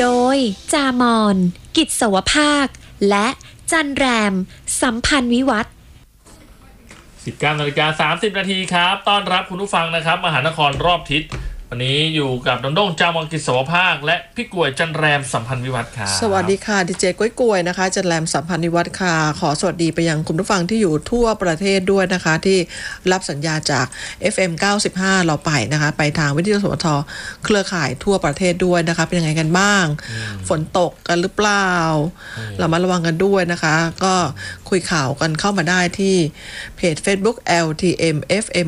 โดยจามอนกิจสวภาคและจันแรมสัมพันธ์วิวัฒน์ 19:30 นาทีครับต้อนรับคุณผู้ฟังนะครับมหานครรอบทิศวันนี้อยู่กับดงจามองกิจสวภาคและพี่กล้วยจันแรมสัมพันธ์วิวัฒน์ครับสวัสดีค่ะดีเจกล้วยนะคะจันแรมสัมพันธ์วิวัฒน์ค่ะขอสวัสดีไปยังคุณผู้ฟังที่อยู่ทั่วประเทศด้วยนะคะที่รับสัญญาจาก FM 95เราไปนะคะไปทางวิทยุสวทเครือข่ายทั่วประเทศด้วยนะคะเป็นยังไงกันบ้างฝนตกกันหรือเปล่าเรามาระวังกันด้วยนะคะก็คุยข่าวกันเข้ามาได้ที่เพจ Facebook LTM FM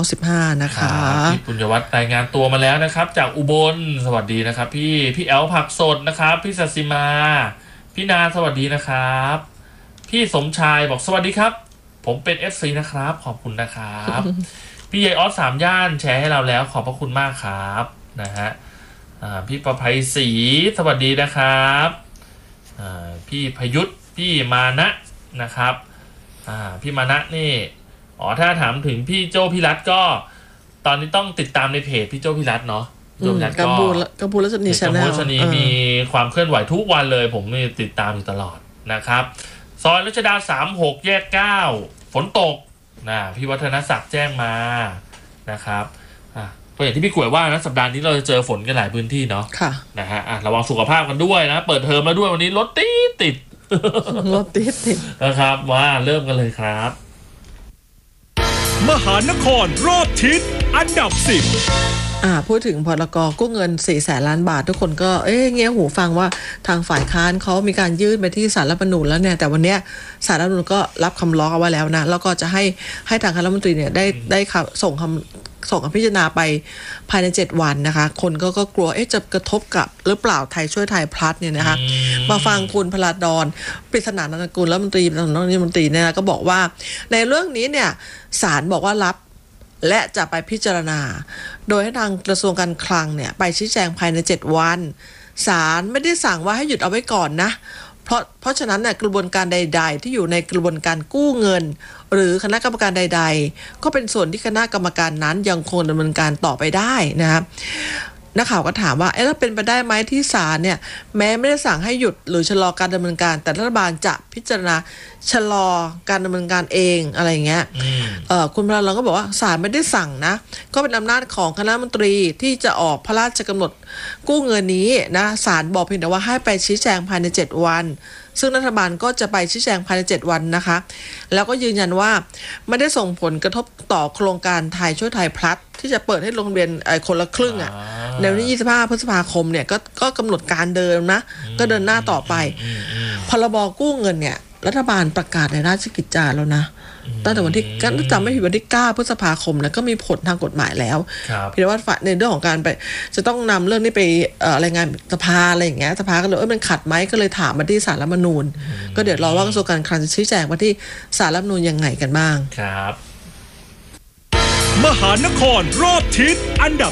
95นะคะพี่ปุญญวัฒน์รายงานตัวมาแล้วนะครับจากอุบลสวัสดีนะครับพี่แอลผักสดนะครับพี่สัสิมาพี่นาสวัสดีนะครับพี่สมชายบอกสวัสดีครับผมเป็น FC นะครับขอบคุณนะครับพี่ยายออส3 ย่านแชร์ให้เราแล้วขอบพระคุณมากครับนะฮะพี่ประภัยศรีสวัสดีนะครับพี่พยุทธพี่มานะนะครับพี่มานะนี่ถ้าถามถึงพี่โจพี่รัตก็ตอนนี้ต้องติดตามในเพจพี่โจพี่รัตเนาะกัมพูรัชนีชาแนลกัมพูรัชนีมีความเคลื่อนไหวทุกวันเลยผมนี่ติดตามอยู่ตลอดนะครับซอยรัชดา36แยก9ฝนตกนะพี่วัฒนศักดิ์แจ้งมานะครับก็อย่างที่พี่กล้วยว่านะสัปดาห์นี้เราจะเจอฝนกันหลายพื้นที่เนาะค่ะนะฮะระวังสุขภาพกันด้วยนะเปิดเทอมแล้วด้วยวันนี้รถติดรถติดนะครับว่าเริ่มกันเลยครับมหานครรอบทิศอันดับ10 พูดถึงพรก.กู้เงิน 400,000 ล้านบาททุกคนก็เงี้ยหูฟังว่าทางฝ่ายค้านเขามีการยื่นไปที่ศาลรัฐธรรมนูญแล้วเนี่ยแต่วันเนี้ยศาลรัฐธรรมนูญก็รับคำร้องเอาไว้แล้วนะแล้วก็จะให้ทางคณะรัฐมนตรีเนี่ยได้ส่งคำพิจารณาไปภายใน7 วันนะคะคนก็กลัวจะกระทบกับหรือเปล่าไทยช่วยไทยพลัสเนี่ยนะคะมาฟังคุณพลาดอนปริศนานันทกุลรัฐมนตรีเนี่ยก็บอกว่าในเรื่องนี้เนี่ยศาลบอกว่ารับและจะไปพิจารณาโดยให้ทางกระทรวงการคลังเนี่ยไปชี้แจงภายใน7 วันศาลไม่ได้สั่งว่าให้หยุดเอาไว้ก่อนนะเพราะฉะนั้นเนี่ยกระบวนการใดๆที่อยู่ในกระบวนการกู้เงินหรือคณะกรรมการใดๆก็เป็นส่วนที่คณะกรรมการนั้นยังคงดำเนินการต่อไปได้นะครับนักข่าวก็ถามว่าแล้วเป็นไปได้ไหมที่ศาลเนี่ยแม้ไม่ได้สั่งให้หยุดหรือชะลอการดำเนินการแต่รัฐบาลจะพิจารณาชะลอการดำเนินการเองอะไรอย่างเงี้ยคุณพลาดอนก็บอกว่าศาลไม่ได้สั่งนะก็เป็นอำนาจของคณะรัฐมนตรีที่จะออกพระราชกำหนดกู้เงินนี้นะศาลบอกเพียงแต่ว่าให้ไปชี้แจงภายใน7 วันซึ่งรัฐบาลก็จะไปชี้แจงภายใน7 วันนะคะแล้วก็ยืนยันว่าไม่ได้ส่งผลกระทบต่อโครงการไทยช่วยไทยพลัสที่จะเปิดให้ลงทะเบียนคนละครึ่งในวันที่25 พฤษภาคมเนี่ยก็กำหนดการเดิมนะก็เดินหน้าต่อไปพรบกู้เงินเนี่ยรัฐบาลประกาศในราชกิจจาแล้วนะตั้งแต่วันที่จำไม่ผิดวันที่9 พฤษภาคมแล้วก็มีผลทางกฎหมายแล้วเพียงว่าในเรื่องของการไปจะต้องนำเรื่องนี้ไปรายงานสภาอะไรอย่างเงี้ยสภาก็เลยมันขัดไหมก็เลยถามมาที่ศาลรัฐธรรมนูญก็เดี๋ยวรอว่ากระทรวงการคลังจะชี้แจงมาที่ศาลรัฐธรรมนูญยังไงกันบ้างครับมหานครรอบทิศอันดับ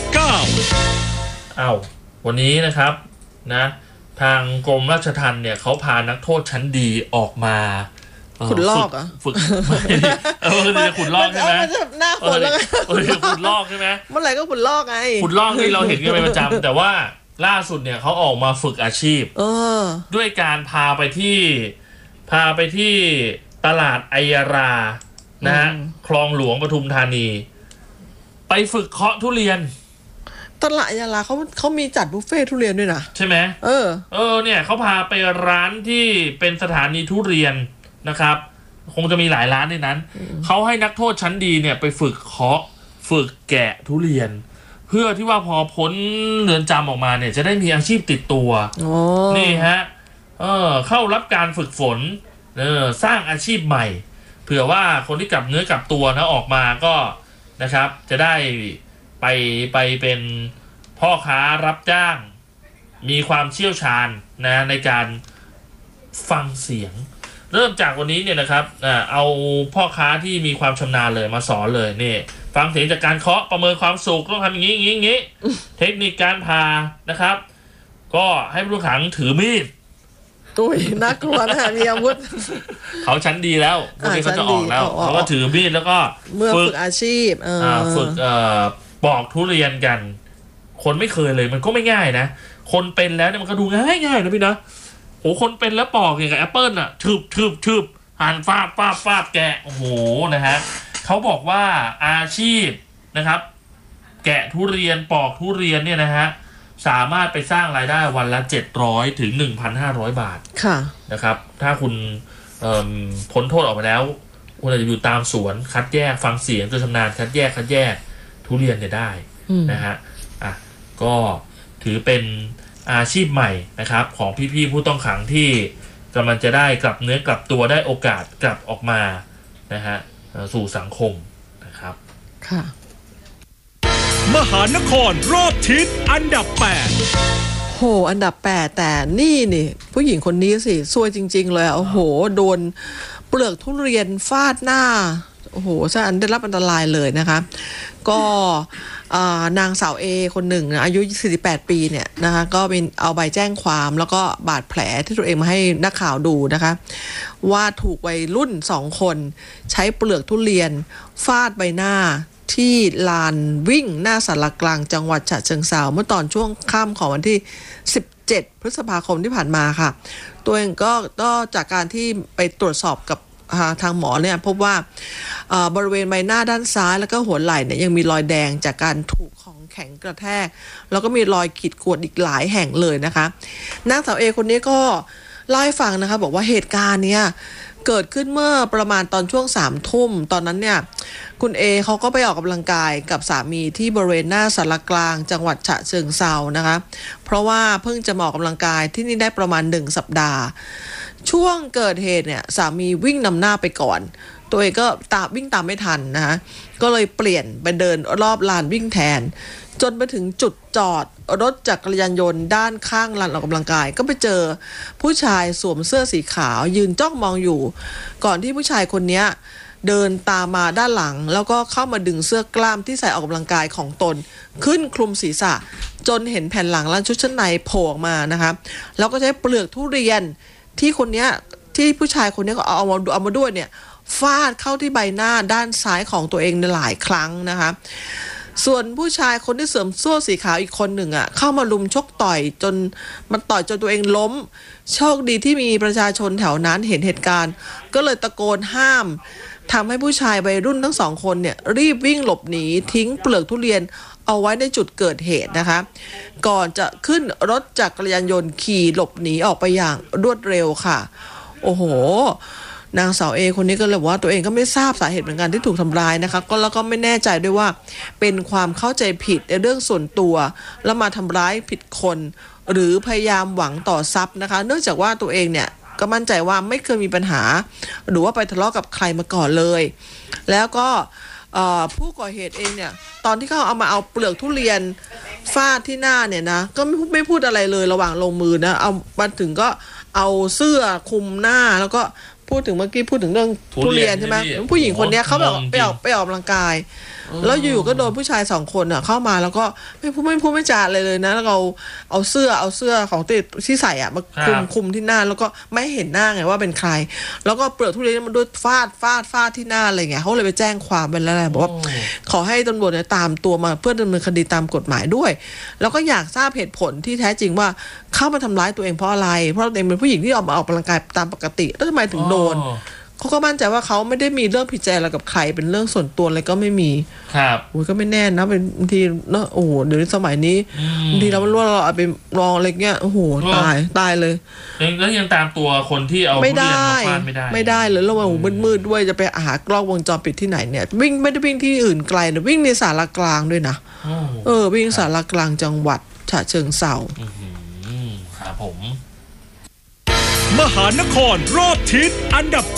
9 วันนี้นะครับนะทางกรมราชทัณฑ์เนี่ยเขาพานักโทษชั้นดีออกมาขุดลอกฝึกจะขุดลอกใช่ไหมหน้าคนแล้วขุดลอกใช่ไหมเมื่อไหร่ก็ขุดลอกไงขุดลอกนี่เราเห็นกันเป็นประจำแต่ว่าล่าสุดเนี่ยเขาออกมาฝึกอาชีพด้วยการพาไปที่ตลาดไอยารานะฮะคลองหลวงปทุมธานีไปฝึกเคาะทุเรียนตลาดไอยาราเขามีจัดบุฟเฟ่ทุเรียนด้วยนะใช่ไหมเนี่ยเขาพาไปร้านที่เป็นสถานีทุเรียนนะครับคงจะมีหลายร้านในนั้นเขาให้นักโทษชั้นดีเนี่ยไปฝึกเคาะฝึกแกะทุเรียนเพื่อที่ว่าพอพ้นเรือนจำออกมาเนี่ยจะได้มีอาชีพติดตัวนี่ฮะเข้ารับการฝึกฝนสร้างอาชีพใหม่เผื่อว่าคนที่กลับเนื้อกลับตัวนะออกมาก็นะครับจะได้ไปเป็นพ่อค้ารับจ้างมีความเชี่ยวชาญนะในการฟังเสียงเริ่มจากวันนี้เนี่ยนะครับเอาพ่อค้าที่มีความชำนาญเลยมาสอนเลยนี่ฟังเสียงจากการเคาะประเมินความสุขต้องทำอย่างนี้เทคนิคการพานะครับก็ให้ผู้ต้องขังถือมีดตุ้ยน่ากลัวนะมีอาวุธเขาชั้นดีแล้วพวกนี้เขาจะออกแล้วเขาก็ถือมีดแล้วก็ฝึกอาชีพฝึกปอกทุเรียนกันคนไม่เคยเลยมันก็ไม่ง่ายนะคนเป็นแล้วเนี่ยมันก็ดูง่ายๆนะพี่นะโอ้คนเป็นแล้วปอกอย่างกับแอปเปิลอ่ะชืบหั่นฟาดแกะโอ้โหนะฮะเขาบอกว่าอาชีพนะครับแกะทุเรียนปอกทุเรียนเนี่ยนะฮะสามารถไปสร้างรายได้วันละ700ถึง 1,500 บาทค่ะนะครับถ้าคุณพ้นโทษออกมาแล้วคุณอาจจะอยู่ตามสวนคัดแยกฟังเสียงจนชำนาญคัดแยกทุเรียนเนี่ยได้นะฮะก็ถือเป็นอาชีพใหม่นะครับของพี่ๆผู้ต้องขังที่กำลังจะได้กลับเนื้อกลับตัวได้โอกาสกลับออกมานะฮะสู่สังคมนะครับค่ะมหานครรอบทิศอันดับ8 โหอันดับ8แต่นี่ผู้หญิงคนนี้สิซวยจริงๆเลยโอ้โหโดนเปลือกทุเรียนฟาดหน้าโอ้โหซะอันได้รับอันตรายเลยนะคะก็นางสาวเอคนหนึ่งอายุ48ปีเนี่ยนะคะก็เป็นเอาใบแจ้งความแล้วก็บาดแผลที่ตัวเองมาให้นักข่าวดูนะคะว่าถูกวัยรุ่น2คนใช้เปลือกทุเรียนฟาดใบหน้าที่ลานวิ่งหน้าศาลากลางจังหวัดฉะเชิงเทราเมื่อตอนช่วงค่ำของวันที่17พฤษภาคมที่ผ่านมาค่ะตัวเองก็จากการที่ไปตรวจสอบกับทางหมอเนี่ยพบว่าบริเวณใบหน้าด้านซ้ายแล้วก็หัวไหล่เนี่ยยังมีรอยแดงจากการถูกของแข็งกระแทกแล้วก็มีรอยขีดข่วนอีกหลายแห่งเลยนะคะนางสาวเอคนนี้ก็เล่าให้ฟังนะคะบอกว่าเหตุการณ์เนี่ยเกิดขึ้นเมื่อประมาณตอนช่วง3 ทุ่มตอนนั้นเนี่ยคุณเอเขาก็ไปออกกำลังกายกับสามีที่บริเวณหน้าศาลากลางจังหวัดฉะเชิงเทรานะคะเพราะว่าเพิ่งจะมาออกกำลังกายที่นี่ได้ประมาณ1 สัปดาห์ช่วงเกิดเหตุเนี่ยสามีวิ่งนำหน้าไปก่อนตัวเองก็วิ่งตามไม่ทันนะคะก็เลยเปลี่ยนไปเดินรอบลานวิ่งแทนจนไปถึงจุดจอดรถจักรยานยนต์ด้านข้างลานออกกำลังกายก็ไปเจอผู้ชายสวมเสื้อสีขาวยืนจ้องมองอยู่ก่อนที่ผู้ชายคนนี้เดินตามมาด้านหลังแล้วก็เข้ามาดึงเสื้อกล้ามที่ใส่ออกกำลังกายของตนขึ้นคลุมศีรษะจนเห็นแผ่นหลังและชุดชั้นในโผล่ออกมานะคะแล้วก็ใช้เปลือกทุเรียนที่คนนี้ที่ผู้ชายคนนี้ก็เอามาด้วยเนี่ยฟาดเข้าที่ใบหน้าด้านซ้ายของตัวเองหลายครั้งนะคะส่วนผู้ชายคนที่สวมเสื้อสีขาวอีกคนหนึ่งเข้ามาลุมชกต่อยจนตัวเองล้มโชคดีที่มีประชาชนแถวนั้นเห็นเหตุการณ์ก็เลยตะโกนห้ามทำให้ผู้ชายวัยรุ่นทั้ง2 คนเนี่ยรีบวิ่งหลบหนีทิ้งเปลือกทุเรียนเอาไว้ในจุดเกิดเหตุนะคะก่อนจะขึ้นรถจักรยานยนต์ขี่หลบหนีออกไปอย่างรวดเร็วค่ะโอ้โหนางสาวเอคนนี้ก็เลยว่าตัวเองก็ไม่ทราบสาเหตุเหมือนกันที่ถูกทำร้ายนะคะแล้วก็ไม่แน่ใจด้วยว่าเป็นความเข้าใจผิดในเรื่องส่วนตัวแล้วมาทำร้ายผิดคนหรือพยายามหวังต่อทรัพย์นะคะเนื่องจากว่าตัวเองเนี่ยก็มั่นใจว่าไม่เคยมีปัญหาหรือว่าไปทะเลาะกับใครมาก่อนเลยแล้วก็ผู้ก่อเหตุเองเนี่ยตอนที่เขาเอาเปลือกทุเรียนฟาดที่หน้าเนี่ยนะก็ไม่พูดอะไรเลยระหว่างลงมือนะเอามาถึงก็เอาเสื้อคลุมหน้าแล้วก็พูดถึงเมื่อกี้พูดถึงเรื่องทุเรียนใช่ไหมผู้หญิงคนนี้เขาแบบไปออกกำลังกายแล้วอยู่ก็โดนผู้ชาย2 คนเข้ามาแล้วก็ไม่พูดไม่จาเลยนะแล้วเอาเสื้อของที่ใส่มาคุมที่หน้าแล้วก็ไม่เห็นหน้าไงว่าเป็นใครแล้วก็เปลือกทุเรียนมันด้วยฟาดที่หน้าอะไรเงี้ยเขาเลยไปแจ้งความไปแล้วแหละบอกว่าขอให้ตำรวจตามตัวมาเพื่อดำเนินคดีตามกฎหมายด้วยแล้วก็อยากทราบเหตุผลที่แท้จริงว่าเข้ามาทำร้ายตัวเองเพราะอะไรเพราะตัวเองเป็นผู้หญิงที่ออกกำลังกายตามปกติแล้วทำไมถึงโดนเขาก็มั่นใจว่าเขาไม่ได้มีเรื่องผิดใจอะไรกับใครเป็นเรื่องส่วนตัวอะไรก็ไม่มีครับโอ้ยก็ไม่แน่นะบางทีเนอะโอ้โหเดี๋ยวนี้สมัยนี้บางทีเราไม่รู้ว่าเราเอาไปลองอะไรเงี้ยโอ้โหตายเลยแล้วยังตามตัวคนที่เอาไม่ได้เลยแล้วมันมืดด้วยจะไปหากล้องวงจรปิดที่ไหนเนี่ยไม่ได้วิ่งที่อื่นไกลนะวิ่งในศาลากลางด้วยนะวิ่งศาลากลางจังหวัดฉะเชิงเทราครับผมมหานครรอบทิศอันดับ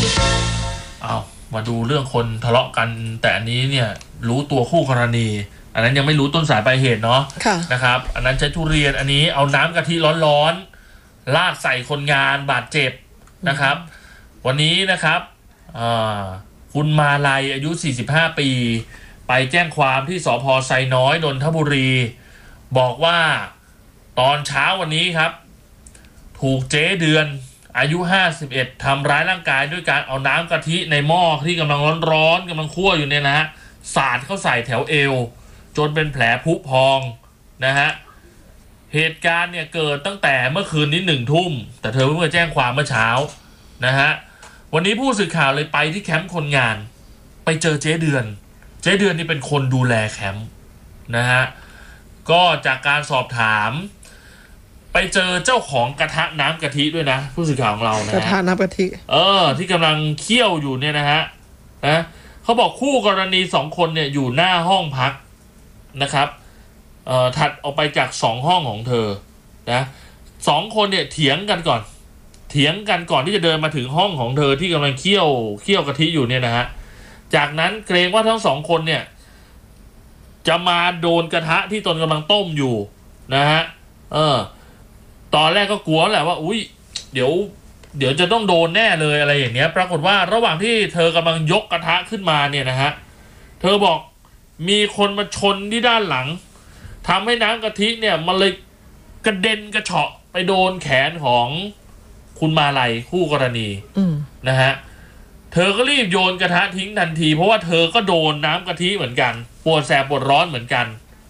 7เอามาดูเรื่องคนทะเลาะกันแต่อันนี้เนี่ยรู้ตัวคู่กรณีอันนั้นยังไม่รู้ต้นสายปลายเหตุเนาะนะครับอันนั้นใช้ทุเรียนอันนี้เอาน้ำกะทิร้อนๆลาดใส่คนงานบาดเจ็บนะครับวันนี้นะครับคุณมาลัยอายุ45 ปีไปแจ้งความที่สภ.ไซน้อยนนทบุรีบอกว่าตอนเช้าวันนี้ครับถูกเจ๊เดือนอายุ51ทำร้ายร่างกายด้วยการเอาน้ำกะทิในหม้อที่กำลังร้อนๆกำลังคั่วอยู่เนี่ยนะฮะสาดเข้าใส่แถวเอวจนเป็นแผลพุพองนะฮะเหตุการณ์เนี่ยเกิดตั้งแต่เมื่อคืนนี้1 ทุ่มแต่เธอเพิ่งมาแจ้งความเมื่อเช้านะฮะวันนี้ผู้สื่อข่าวเลยไปที่แคมป์คนงานไปเจอเจ๊เดือนนี่เป็นคนดูแลแคมป์นะฮะก็จากการสอบถามไปเจอเจ้าของกระทะน้ำกะทิด้วยนะผู้สื่อข่าวของเรานะฮะกระทะน้ำกะทิที่กำลังเคี่ยวอยู่เนี่ยนะฮะเขาบอกคู่กรณี2 คนเนี่ยอยู่หน้าห้องพักนะครับถัดออกไปจาก2 ห้องของเธอนะ2 คนเนี่ยเถียงกันก่อนที่จะเดินมาถึงห้องของเธอที่กำลังเคี่ยวกะทิอยู่เนี่ยนะฮะจากนั้นเกรงว่าทั้ง2 คนเนี่ยจะมาโดนกระทะที่ตนกำลังต้มอยู่นะฮะตอนแรกก็กลัวแหละว่าอุ๊ยเดี๋ยวจะต้องโดนแน่เลยอะไรอย่างเนี้ยปรากฏว่าระหว่างที่เธอกำลังยกกระทะขึ้นมาเนี่ยนะฮะเธอบอกมีคนมาชนที่ด้านหลังทำให้น้ำกะทิเนี่ยมันเลยกระเด็นกระเฉาะไปโดนแขนของคุณมาลัยคู่กรณีนะฮะเธอก็รีบโยนกระทะทิ้งทันทีเพราะว่าเธอก็โดนน้ำกะทิเหมือนกันปวดแสบปวดร้อนเหมือนกัน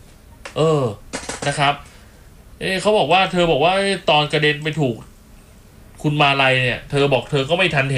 นะครับเขาบอกว่าเธอบอกว่าตอนกระเด็นไปถูกคุณมาลัยเนี่ยเธอบอกเธอก็ไม่ทันเห็น